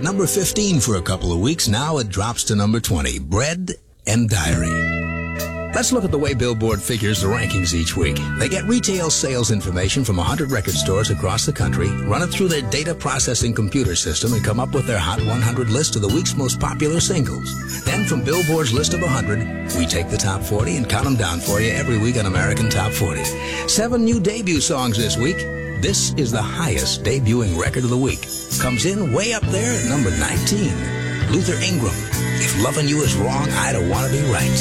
at number 15 for a couple of weeks. Now it drops to number 20, Bread and Diary. Let's look at the way Billboard figures the rankings each week. They get retail sales information from 100 record stores across the country, run it through their data processing computer system, and come up with their Hot 100 list of the week's most popular singles. Then from Billboard's list of 100, we take the top 40 and count them down for you every week on American Top 40. 7 new debut songs this week. This is the highest debuting record of the week. Comes in way up there at number 19. Luther Ingram, If Loving You Is Wrong, I Don't Want to Be Right.